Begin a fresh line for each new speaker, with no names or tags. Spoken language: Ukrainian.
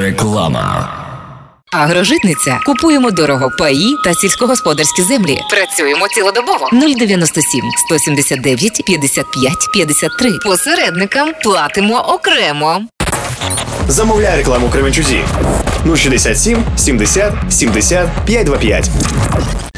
Реклама.
Агрожитниця. Купуємо дорого паї та сільськогосподарські землі. Працюємо цілодобово. 097 179 55 53. Посередникам платимо окремо.
Замовляй рекламу в Кременчузі. 067 70 70 525.